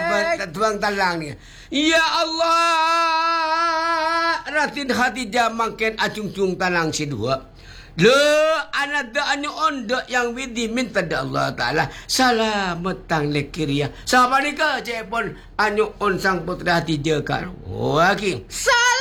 tuang talang ni. Ya Allah, Ratin Khadijah makin acung-cung talang si dua. Le anada anu onda yang widi minta da Allah Ta'ala selamat tang lekiria. Siapa ni ke cepon anu on sang putra Khadijah karo. Waki.